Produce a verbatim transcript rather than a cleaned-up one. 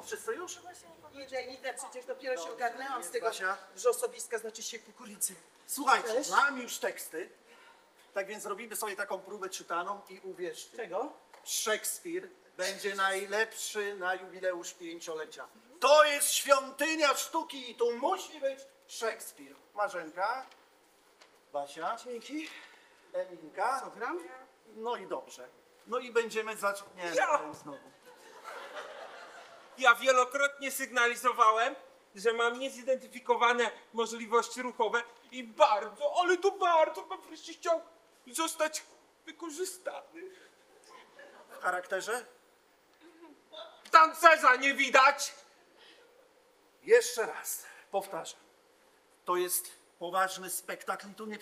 wszyscy już? Idę, idę, przecież dopiero się ogarnęłam z tego Basia. wrzosowiska, znaczy się kukurydzy. Słuchajcie, Cześć. znam już teksty, tak więc robimy sobie taką próbę czytaną i uwierzcie, Czego? Szekspir będzie najlepszy na jubileusz pięciolecia. To jest świątynia sztuki i tu musi być Szekspir. Marzenka, Basia, Dzięki. Eminka, Co gram? no i dobrze. No i będziemy zacząć... Nie, Ja. no, znowu. Ja wielokrotnie sygnalizowałem, że mam niezidentyfikowane możliwości ruchowe i bardzo, ale to bardzo bym wreszcie chciał zostać wykorzystany. W charakterze? Tancerza nie widać! Jeszcze raz, powtarzam. To jest poważny spektakl i tu nie